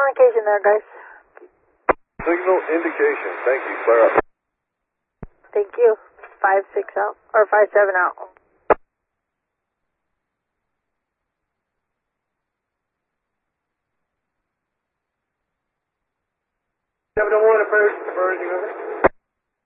indication there, guys. Signal indication. Thank you. Clear up. Thank you. 5-6 out, or 5-7 out. Seven to one approach. Converging over.